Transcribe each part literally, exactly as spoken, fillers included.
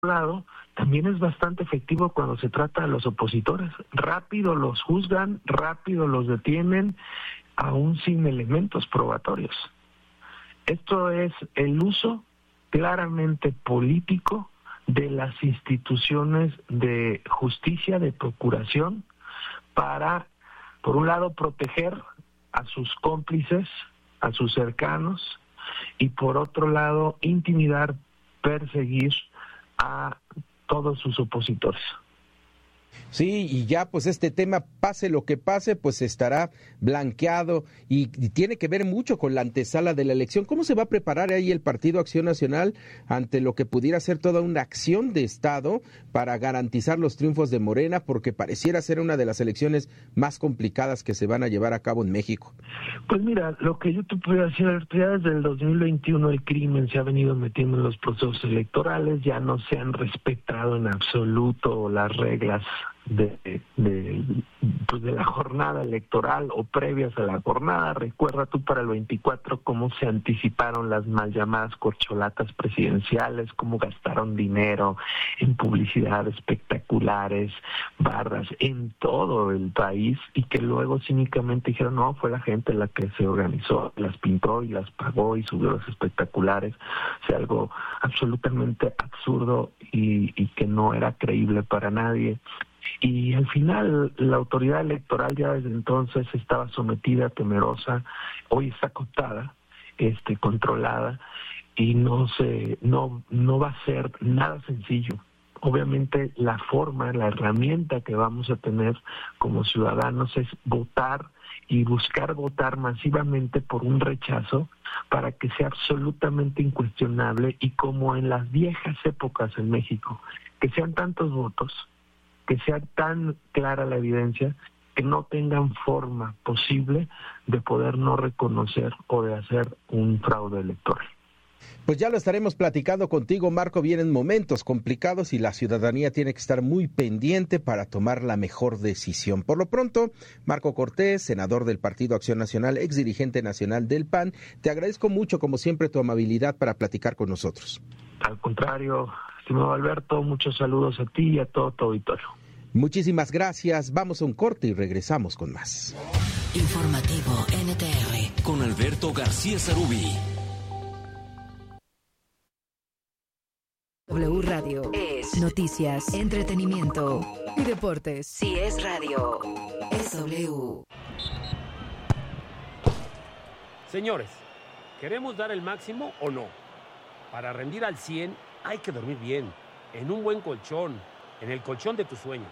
lado, también es bastante efectivo cuando se trata de los opositores. Rápido los juzgan, rápido los detienen, aún sin elementos probatorios. Esto es el uso claramente político de las instituciones de justicia, de procuración, para, por un lado, proteger a sus cómplices, a sus cercanos, y por otro lado, intimidar, perseguir a todos sus opositores. Sí, y ya pues este tema, pase lo que pase, pues estará blanqueado y, y tiene que ver mucho con la antesala de la elección. ¿Cómo se va a preparar ahí el Partido Acción Nacional ante lo que pudiera ser toda una acción de Estado para garantizar los triunfos de Morena? Porque pareciera ser una de las elecciones más complicadas que se van a llevar a cabo en México. Pues mira, lo que yo te puedo decir, ya desde el dos mil veintiuno el crimen se ha venido metiendo en los procesos electorales, ya no se han respetado en absoluto las reglas De, de, pues de la jornada electoral o previas a la jornada. Recuerda tú para el veinticuatro cómo se anticiparon las mal llamadas corcholatas presidenciales, cómo gastaron dinero en publicidad, espectaculares, barras en todo el país, y que luego cínicamente dijeron, no, fue la gente la que se organizó, las pintó y las pagó y subió los espectaculares. O sea, algo absolutamente absurdo y, y que no era creíble para nadie. Y al final la autoridad electoral ya desde entonces estaba sometida, temerosa, hoy está acotada, este, controlada, y no se, no, no va a ser nada sencillo. Obviamente la forma, la herramienta que vamos a tener como ciudadanos es votar y buscar votar masivamente por un rechazo para que sea absolutamente incuestionable, y como en las viejas épocas en México, que sean tantos votos, que sea tan clara la evidencia, que no tengan forma posible de poder no reconocer o de hacer un fraude electoral. Pues ya lo estaremos platicando contigo, Marco. Vienen momentos complicados y la ciudadanía tiene que estar muy pendiente para tomar la mejor decisión. Por lo pronto, Marco Cortés, senador del Partido Acción Nacional, ex dirigente nacional del P A N, te agradezco mucho, como siempre, tu amabilidad para platicar con nosotros. Al contrario, estimado Alberto, muchos saludos a ti y a todo tu auditorio. Muchísimas gracias. Vamos a un corte y regresamos con más. Informativo N T R con Alberto García Sarubí. W Radio es noticias, entretenimiento y deportes. Si es radio, es W. Señores, ¿queremos dar el máximo o no? Para rendir al cien hay que dormir bien, en un buen colchón, en el colchón de tus sueños.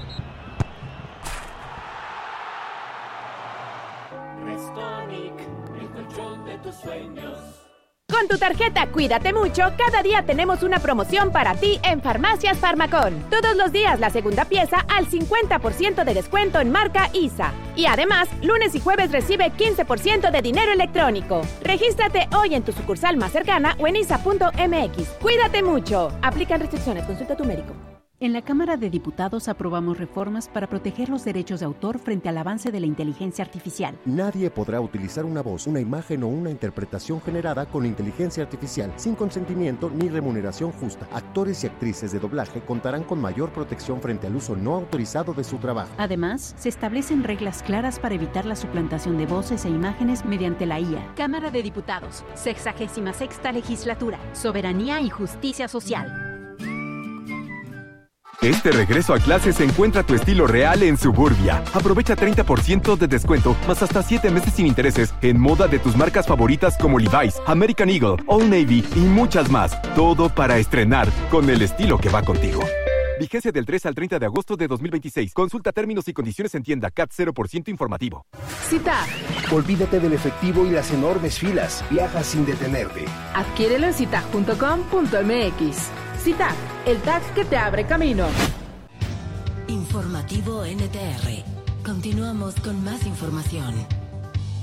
Restonic, el colchón de tus sueños. Con tu tarjeta Cuídate Mucho, cada día tenemos una promoción para ti en Farmacias Farmacón. Todos los días la segunda pieza al cincuenta por ciento de descuento en marca I S A. Y además, lunes y jueves recibe quince por ciento de dinero electrónico. Regístrate hoy en tu sucursal más cercana o en isa punto m x. Cuídate mucho. Aplican restricciones. Consulta a tu médico. En la Cámara de Diputados aprobamos reformas para proteger los derechos de autor frente al avance de la inteligencia artificial. Nadie podrá utilizar una voz, una imagen o una interpretación generada con inteligencia artificial sin consentimiento ni remuneración justa. Actores y actrices de doblaje contarán con mayor protección frente al uso no autorizado de su trabajo. Además, se establecen reglas claras para evitar la suplantación de voces e imágenes mediante la I A. Cámara de Diputados, sexagésima sexta legislatura, soberanía y justicia social. Este regreso a clases encuentra tu estilo real en Suburbia. Aprovecha treinta por ciento de descuento, más hasta siete meses sin intereses en moda de tus marcas favoritas como Levi's, American Eagle, Old Navy y muchas más. Todo para estrenar con el estilo que va contigo. Vigencia del tres al treinta de agosto de dos mil veintiséis. Consulta términos y condiciones en tienda. C A T cero por ciento informativo. Cita. Olvídate del efectivo y las enormes filas. Viaja sin detenerte. Adquiérelo en cita punto com punto m x. Cita, el tag que te abre camino. Informativo N T R. Continuamos con más información.